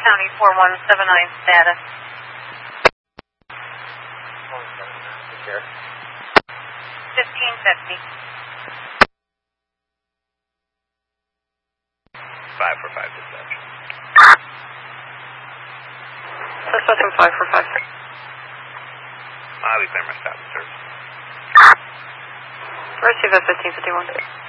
County 4179 status. 1550. 5 for 5 dispatch. Suspect in 5 for 5. We clear my stop, sir. Receive at 1551.